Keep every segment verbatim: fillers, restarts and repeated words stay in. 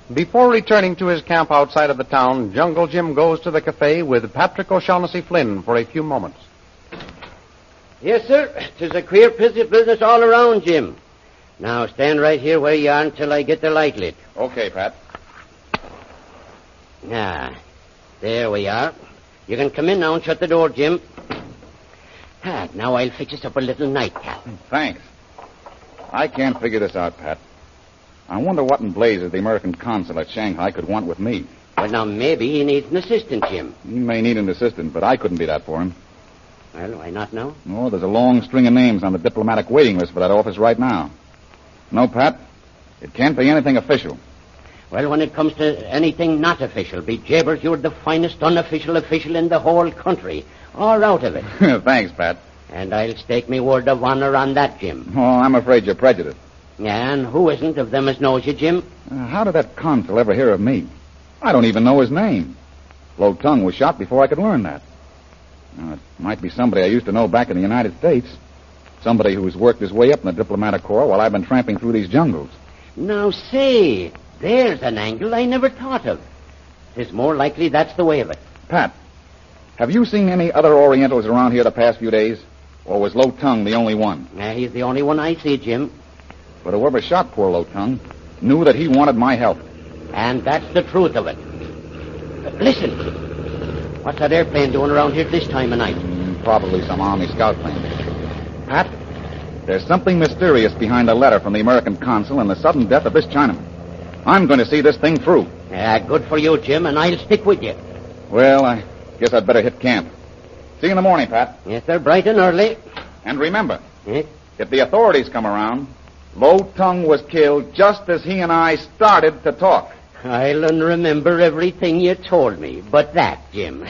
Before returning to his camp outside of the town, Jungle Jim goes to the cafe with Patrick O'Shaughnessy Flynn for a few moments. Yes, sir. 'Tis a queer business all around, Jim. Now, stand right here where you are until I get the light lit. Okay, Pat. Ah, there we are. You can come in now and shut the door, Jim. Ah, now I'll fix us up a little nightcap. Thanks. I can't figure this out, Pat. I wonder what in blazes the American consul at Shanghai could want with me. Well, now, maybe he needs an assistant, Jim. He may need an assistant, but I couldn't be that for him. Well, why not now? Oh, there's a long string of names on the diplomatic waiting list for that office right now. No, Pat, it can't be anything official. Well, when it comes to anything not official, be jabbers, you're the finest unofficial official in the whole country. Or out of it. Thanks, Pat. And I'll stake me word of honor on that, Jim. Oh, I'm afraid you're prejudiced. Yeah, and who isn't of them as knows you, Jim? Uh, how did that consul ever hear of me? I don't even know his name. Lo Tung was shot before I could learn that. Now, it might be somebody I used to know back in the United States. Somebody who's worked his way up in the diplomatic corps while I've been tramping through these jungles. Now, say, there's an angle I never thought of. It's more likely that's the way of it. Pat, have you seen any other Orientals around here the past few days? Or was Lo Tung the only one? Uh, he's the only one I see, Jim. But whoever shot poor Lo Tung knew that he wanted my help. And that's the truth of it. Uh, listen. What's that airplane doing around here this time of night? Mm, probably some Army scout plane. Pat, there's something mysterious behind a letter from the American consul and the sudden death of this Chinaman. I'm going to see this thing through. Yeah, good for you, Jim, and I'll stick with you. Well, I guess I'd better hit camp. See you in the morning, Pat. Yes, sir, bright and early. And remember, Yes? if the authorities come around, Lo Tung was killed just as he and I started to talk. I'll remember everything you told me, but that, Jim.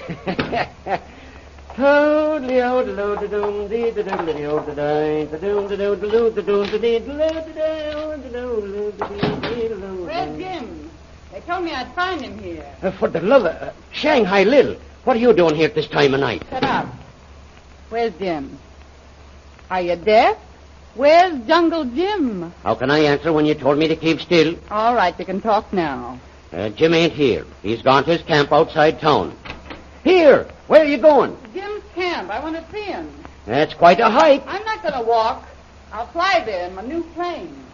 Where's Jim? They told me I'd find him here. Uh, for the love of... Uh, Shanghai Lil, what are you doing here at this time of night? Shut up. Where's Jim? Are you deaf? Where's Jungle Jim? How can I answer when you told me to keep still? All right, you can talk now. Uh, Jim ain't here. He's gone to his camp outside town. Here! Where are you going? Jim's camp. I want to see him. That's quite a hike. I'm not going to walk. I'll fly there in my new plane.